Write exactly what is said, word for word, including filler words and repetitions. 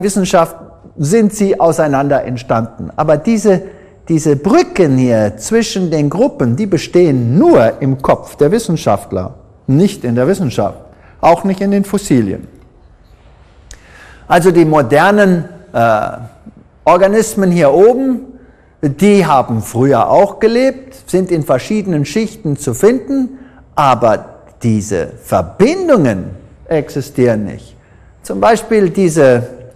Wissenschaft sind sie auseinander entstanden. Aber diese, diese Brücken hier zwischen den Gruppen, die bestehen nur im Kopf der Wissenschaftler, nicht in der Wissenschaft, auch nicht in den Fossilien. Also die modernen äh, Organismen hier oben, die haben früher auch gelebt, sind in verschiedenen Schichten zu finden, aber diese Verbindungen existieren nicht. Zum Beispiel diese